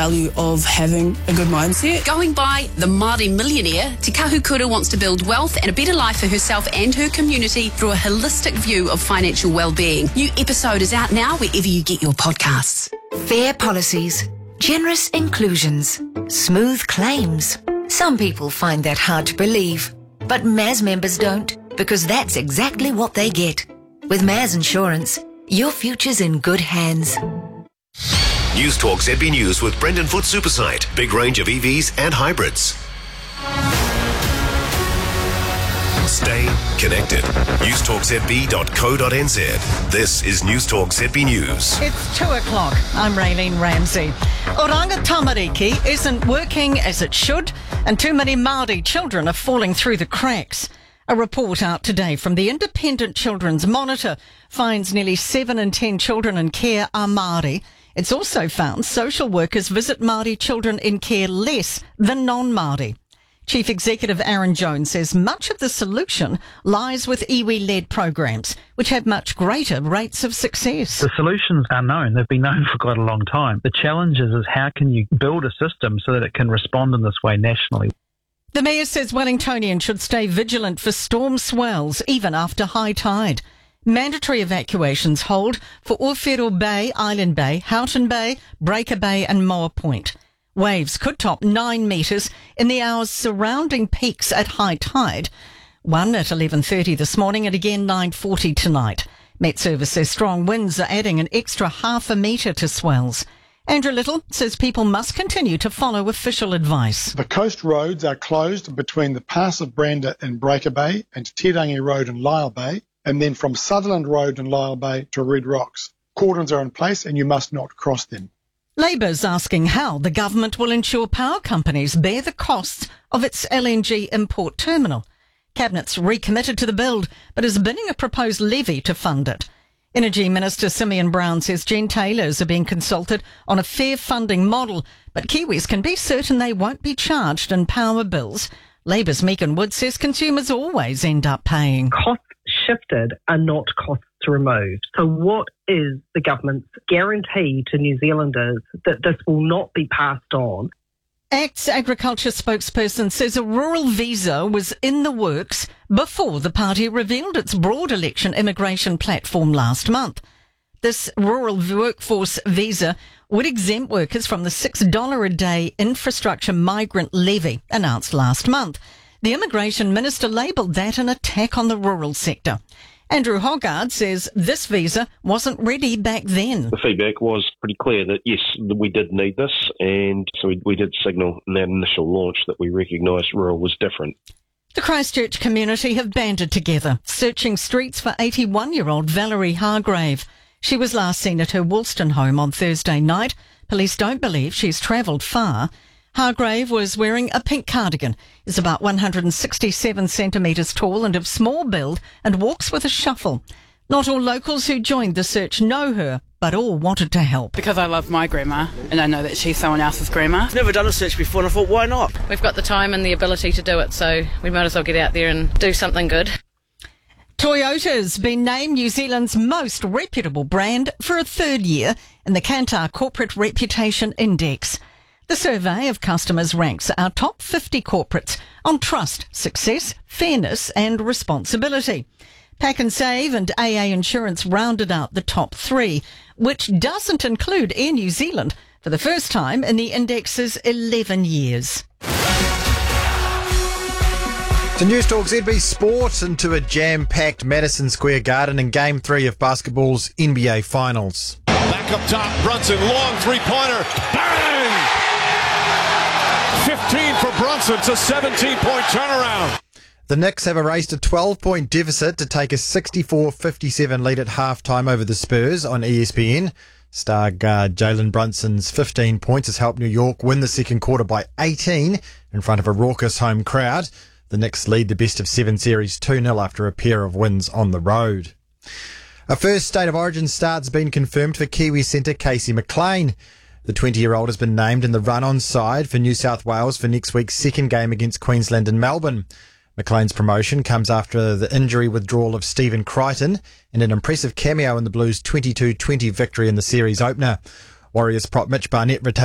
value of having a good mindset. Going by the Māori millionaire, Te Kahukura wants to build wealth and a better life for herself and her community through a holistic view of financial well-being. New episode is out now wherever you get your podcasts. Fair policies, generous inclusions, smooth claims. Some people find that hard to believe, but MAS members don't, because that's exactly what they get. With MAS Insurance, your future's in good hands. News Talk ZB News with Brendan Foot Supersite. Big range of EVs and hybrids. Stay connected. newstalkzb.co.nz. This is News Talk ZB News. It's 2 o'clock. I'm Raylene Ramsey. Oranga Tamariki isn't working as it should, and too many Māori children are falling through the cracks. A report out today from the Independent Children's Monitor finds nearly 7 in 10 children in care are Māori. It's also found social workers visit Māori children in care less than non-Māori. Chief Executive Aaron Jones says much of the solution lies with iwi-led programs, which have much greater rates of success. The solutions are known. They've been known for quite a long time. The challenge is how can you build a system so that it can respond in this way nationally? The Mayor says Wellingtonians should stay vigilant for storm swells, even after high tide. Mandatory evacuations hold for Ōwhiro Bay, Island Bay, Houghton Bay, Breaker Bay and Moa Point. Waves could top 9 metres in the hours surrounding peaks at high tide. One at 11:30 this morning and again 9:40 tonight. Met Service says strong winds are adding an extra half a metre to swells. Andrew Little says people must continue to follow official advice. The coast roads are closed between the Pass of Brander in Breaker Bay and Te Rangi Road in Lyall Bay, and then from Sutherland Road in Lyall Bay to Red Rocks. Cordons are in place and you must not cross them. Labour's asking how the government will ensure power companies bear the costs of its LNG import terminal. Cabinet's recommitted to the build, but is bidding a proposed levy to fund it. Energy Minister Simeon Brown says gentailers are being consulted on a fair funding model, but Kiwis can be certain they won't be charged in power bills. Labour's Megan Wood says consumers always end up paying. Costs shifted are not costs removed. So what is the government's guarantee to New Zealanders that this will not be passed on? ACT's agriculture spokesperson says a rural visa was in the works before the party revealed its broad election immigration platform last month. This rural workforce visa would exempt workers from the $6 a day infrastructure migrant levy announced last month. The immigration minister labelled that an attack on the rural sector. Andrew Hoggard says this visa wasn't ready back then. The feedback was pretty clear that, yes, we did need this, and so we did signal in that initial launch that we recognised rural was different. The Christchurch community have banded together, searching streets for 81-year-old Valerie Hargrave. She was last seen at her Woolston home on Thursday night. Police don't believe she's travelled far. Hargrave was wearing a pink cardigan, is about 167 centimetres tall and of small build and walks with a shuffle. Not all locals who joined the search know her, but all wanted to help. Because I love my grandma and I know that she's someone else's grandma. I've never done a search before and I thought, why not? We've got the time and the ability to do it, so we might as well get out there and do something good. Toyota's been named New Zealand's most reputable brand for a third year in the Kantar Corporate Reputation Index. The survey of customers ranks our top 50 corporates on trust, success, fairness and responsibility. Pack and Save and AA Insurance rounded out the top 3, which doesn't include Air New Zealand for the first time in the index's 11 years. To News Talk ZB Sport into a jam-packed Madison Square Garden in Game 3 of basketball's NBA Finals. Back up top, Brunson, long three-pointer, bang! 15 for Brunson, it's a 17-point turnaround. The Knicks have erased a 12-point deficit to take a 64-57 lead at halftime over the Spurs on ESPN. Star guard Jalen Brunson's 15 points has helped New York win the second quarter by 18 in front of a raucous home crowd. The Knicks lead the best-of-7 series 2-0 after a pair of wins on the road. A first State of Origin start's been confirmed for Kiwi centre Casey McLean. The 20-year-old has been named in the run-on side for New South Wales for next week's second game against Queensland and Melbourne. McLean's promotion comes after the injury withdrawal of Stephen Crichton and an impressive cameo in the Blues' 22-20 victory in the series opener. Warriors prop Mitch Barnett retained